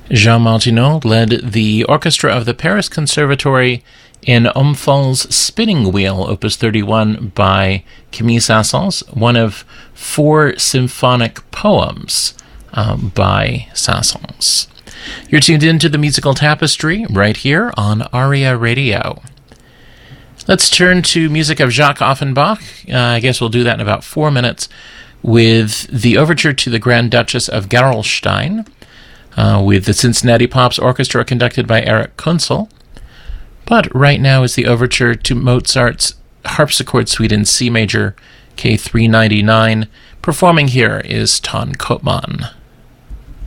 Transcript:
Jean Martineau led the orchestra of the Paris Conservatory in Omphale's Spinning Wheel, Opus 31 by Camille Saint-Saëns, one of 4 symphonic poems by Saint-Saëns. You're tuned into the Musical Tapestry right here on ARIA Radio. Let's turn to music of Jacques Offenbach. I guess we'll do that in about 4 minutes with the overture to the Grand Duchess of Gerolstein, with the Cincinnati Pops Orchestra conducted by Eric Kunzel. But right now is the overture to Mozart's Harpsichord Suite in C major, K399. Performing here is Ton Koopman.